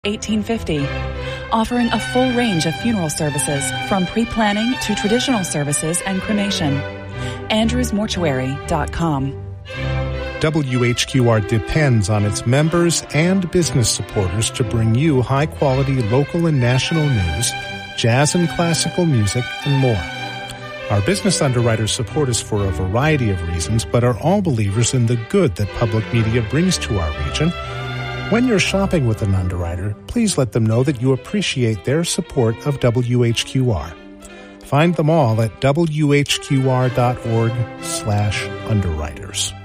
1850, offering a full range of funeral services from pre-planning to traditional services and cremation. AndrewsMortuary.com. WHQR depends on its members and business supporters to bring you high-quality local and national news, jazz and classical music, and more. Our business underwriters support us for a variety of reasons, but are all believers in the good that public media brings to our region. When you're shopping with an underwriter, please let them know that you appreciate their support of WHQR. Find them all at WHQR.org/underwriters.